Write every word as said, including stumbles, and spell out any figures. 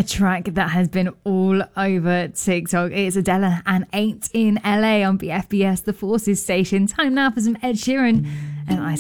A track that has been all over TikTok. It's Adele and Ain't in L A on B F B S, the Forces station. Time now for some Ed Sheeran and I